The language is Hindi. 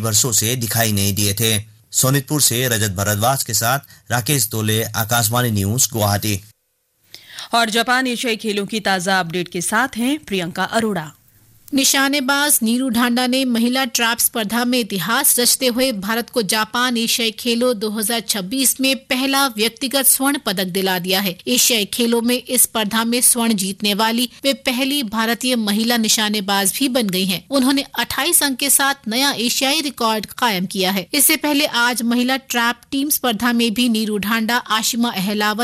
वर्षों से दिखाई नहीं दिए थे। सोनितपुर से रजत भारद्वाज के साथ राकेश तोले, आकाशवाणी न्यूज, गुवाहाटी। और जापान एशियाई खेलों की ताजा अपडेट के साथ हैं प्रियंका अरोड़ा। निशानेबाज नीरू ढांडा ने महिला ट्रैप स्पर्धा में इतिहास रचते हुए भारत को जापान एशियाई खेलों 2026 में पहला व्यक्तिगत स्वर्ण पदक दिला दिया है। एशियाई खेलों में इस स्पर्धा में स्वर्ण जीतने वाली वे पहली भारतीय महिला निशानेबाज भी बन गई हैं। उन्होंने 28 अंक के साथ नया एशियाई रिकॉर्ड कायम किया है। इससे पहले आज महिला ट्रैप टीम स्पर्धा में भी नीरू ढांडा, आशिमा अहलावत